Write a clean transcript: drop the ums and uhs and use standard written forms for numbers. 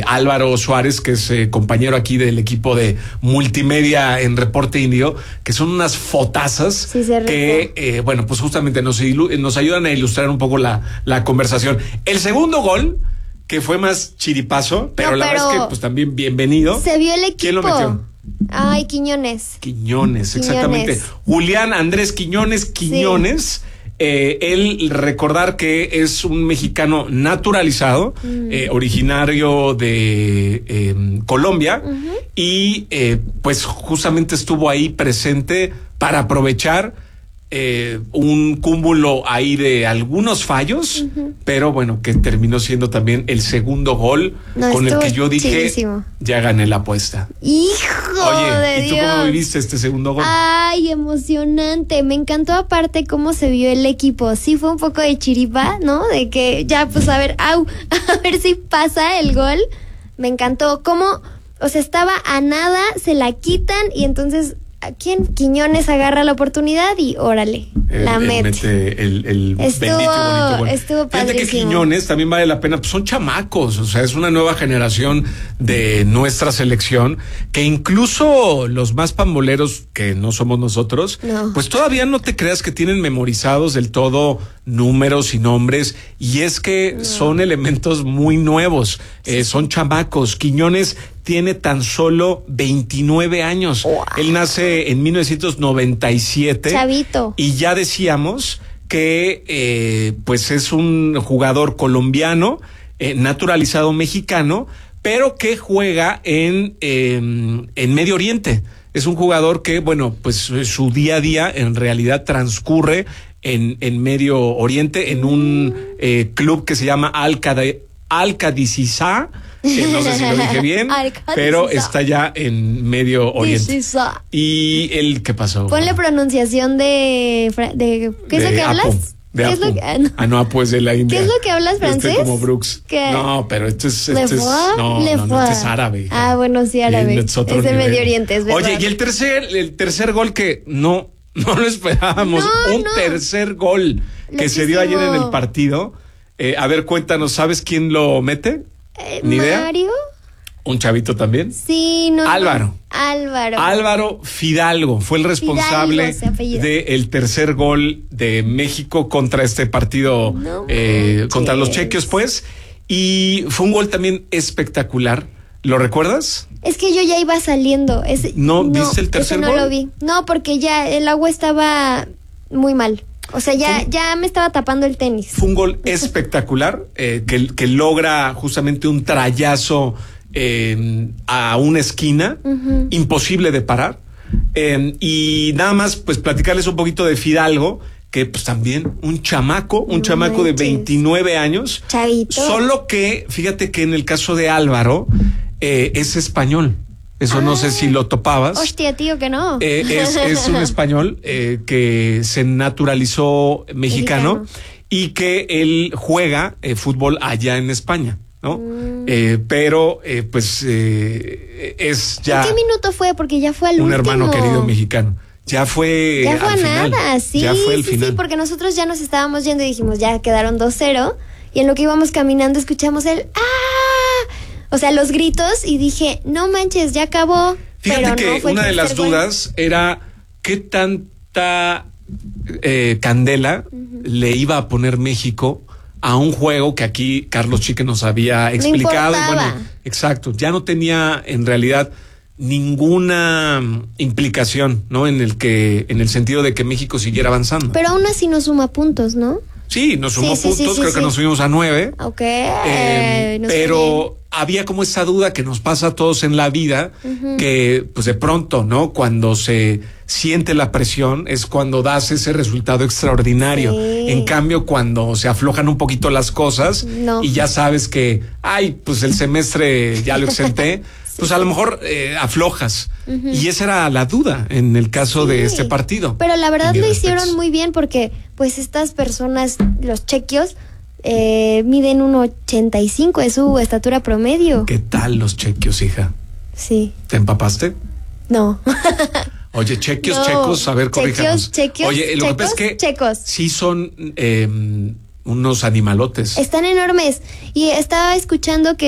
Álvaro Suárez, que es compañero aquí del equipo de multimedia en Reporte Índigo, que son unas fotazas que, bueno, pues justamente nos ayudan a ilustrar un poco la conversación. El segundo gol, que fue más chiripazo, pero la verdad es que pues también bienvenido. Se vio el equipo. ¿Quién lo metió? Ay, Quiñones, exactamente. Julián Andrés Quiñones. Sí. Él, recordar que es un mexicano naturalizado, originario de Colombia, y pues justamente estuvo ahí presente para aprovechar un cúmulo ahí de algunos fallos, pero bueno, que terminó siendo también el segundo gol con el que yo dije, chidísimo. Ya gané la apuesta. Oye, ¿y tú cómo viviste este segundo gol? Ay, emocionante, me encantó aparte cómo se vio el equipo. Sí fue un poco de chiripa, ¿no? De que ya pues a ver si pasa el gol. Me encantó cómo, o sea, estaba a nada, se la quitan y entonces Quiñones agarra la oportunidad y órale, la mete. Mete el bendito bonito gol. Estuvo padrísimo. Fíjate que Quiñones también vale la pena, pues son chamacos, o sea, es una nueva generación de nuestra selección, que incluso los más pamboleros, que no somos nosotros, pues todavía no te creas que tienen memorizados del todo números y nombres, y es que son elementos muy nuevos, son chamacos. Quiñones tiene tan solo 29 años. Wow. Él nace en 1997. Chavito. Y ya decíamos que pues es un jugador colombiano, naturalizado mexicano, pero que juega en Medio Oriente. Es un jugador que, bueno, pues su día a día en realidad transcurre en Medio Oriente, en un club que se llama Al-Qadisiyah. No sé si lo dije bien, pero está ya en Medio Oriente. ¿Y qué pasó? Ponle pronunciación de ¿qué es lo que hablas? ¿Qué es lo que, no, pues de la India. ¿Qué es lo que hablas, francés? Como Brooks. ¿Qué? No, pero esto es árabe. Bueno, sí, árabe. Es de Medio Oriente, es verdad. Oye, y el tercer gol que no lo esperábamos. Tercer gol que se dio ayer en el partido. A ver, cuéntanos, ¿sabes quién lo mete? ¿Ni idea? ¿Mario? ¿Un chavito también? Sí, no. Álvaro Fidalgo fue el responsable del tercer gol de México contra este partido, contra los chequios, pues. Y fue un gol también espectacular. ¿Lo recuerdas? Es que yo ya iba saliendo. ¿No viste el tercer gol? No lo vi. No, porque ya el agua estaba muy mal. O sea, ya me estaba tapando el tenis. Fue un gol espectacular, que logra justamente un trayazo a una esquina, imposible de parar. Y nada más, pues platicarles un poquito de Fidalgo, que pues también un chamaco de 29 años. Chavito. Solo que, fíjate que en el caso de Álvaro, es español. Eso no sé si lo topabas. Hostia, tío, que no. Es un español que se naturalizó mexicano y que él juega fútbol allá en España, ¿no? Pero pues es ya... ¿En qué minuto fue? Porque ya fue al último. Un hermano querido mexicano. Ya fue al final. Sí, ya fue al final. Sí, porque nosotros ya nos estábamos yendo y dijimos, ya quedaron 2-0, y en lo que íbamos caminando escuchamos el o sea, los gritos, y dije, no manches, ya acabó. Fíjate pero que no fue una de las dudas era qué tanta candela le iba a poner México a un juego que aquí Carlos Chique nos había explicado. No bueno, exacto, ya no tenía en realidad ninguna implicación, ¿no? En el sentido de que México siguiera avanzando. Pero aún así nos suma puntos, ¿no? Sí, nos sumó puntos, creo que nos subimos a 9. Ok. Pero había como esa duda que nos pasa a todos en la vida, que pues de pronto, ¿no? Cuando se siente la presión es cuando das ese resultado extraordinario. Sí. En cambio, cuando se aflojan un poquito las cosas y ya sabes que, pues el semestre ya lo exenté, pues a lo mejor aflojas. Y esa era la duda en el caso de este partido. Pero la verdad lo hicieron muy bien porque pues estas personas, los chequios, miden 1.85, es su estatura promedio. ¿Qué tal los chequios, hija? Sí. ¿Te empapaste? No. Oye, checos, a ver, corríjanos. Oye, lo que pasa es que checos. Sí son unos animalotes. Están enormes. Y estaba escuchando que